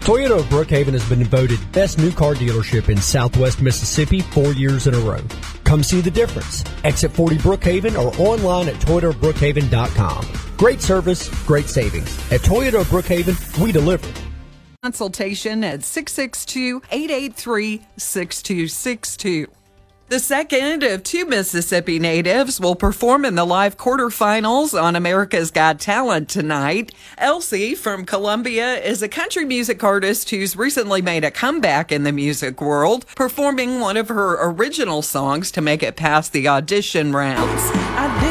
Toyota of Brookhaven has been voted best new car dealership in Southwest Mississippi 4 years in a row. Come see the difference. Exit 40 Brookhaven or online at ToyotaofBrookhaven.com. Great service, great savings. At Toyota of Brookhaven, we deliver. Consultation at 662-883-6262. The second of two Mississippi natives will perform in the live quarterfinals on America's Got Talent tonight. Elsie from Columbia is a country music artist who's recently made a comeback in the music world, performing one of her original songs to make it past the audition rounds.